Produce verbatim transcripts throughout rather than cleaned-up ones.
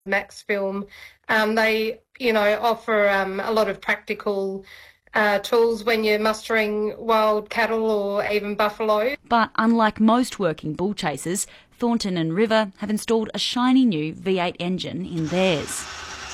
Max Film. Um, they, you know, offer um, a lot of practical uh, tools when you're mustering wild cattle or even buffalo. But unlike most working bull chasers, Thornton and River have installed a shiny new V eight engine in theirs.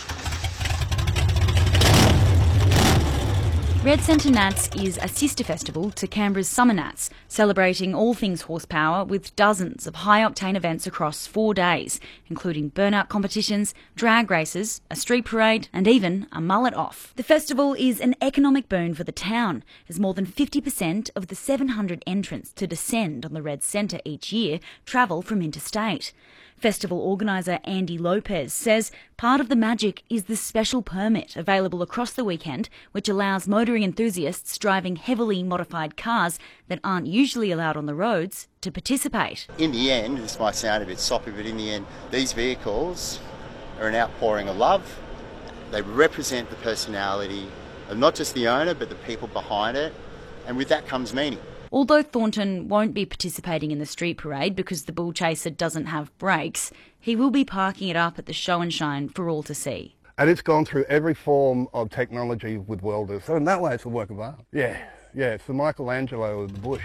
Red Centre Nats is a sister festival to Canberra's Summer Nats, celebrating all things horsepower with dozens of high-octane events across four days, including burnout competitions, drag races, a street parade and even a mullet off. The festival is an economic boon for the town, as more than fifty percent of the seven hundred entrants to descend on the Red Centre each year travel from interstate. Festival organiser Andy Lopez says part of the magic is the special permit available across the weekend, which allows motoring enthusiasts driving heavily modified cars that aren't usually allowed on the roads to participate. In the end, this might sound a bit soppy, but in the end, these vehicles are an outpouring of love. They represent the personality of not just the owner, but the people behind it, and with that comes meaning. Although Thornton won't be participating in the street parade because the bull chaser doesn't have brakes, he will be parking it up at the show and shine for all to see. And it's gone through every form of technology with welders. So in that way, it's a work of art. Yeah, yeah, it's the Michelangelo of the bush.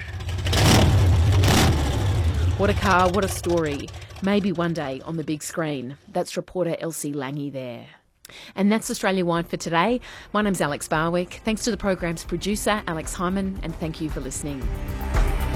What a car, what a story. Maybe one day on the big screen. That's reporter Elsie Lange there. And that's Australia Wide for today. My name's Alex Barwick. Thanks to the program's producer, Alex Hyman, and thank you for listening.